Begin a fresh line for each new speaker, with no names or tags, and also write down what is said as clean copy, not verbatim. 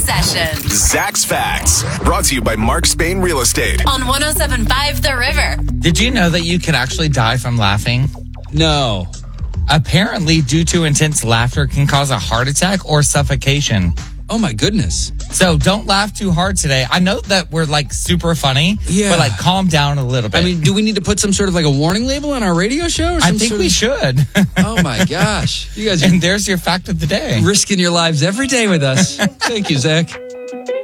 session.
Zach's Facts, brought to you by Mark Spain Real Estate.
On 107.5 The River.
Did you know that you could actually die from laughing?
No.
Apparently, due to intense laughter can cause a heart attack or suffocation.
Oh, my goodness.
So don't laugh too hard today. I know that we're super funny, but calm down a little bit.
I mean, do we need to put some sort of a warning label on our radio show? Or
I think we should.
Oh, my gosh. You guys are
and there's your fact of the day.
risking your lives every day with us. Thank you, Zach.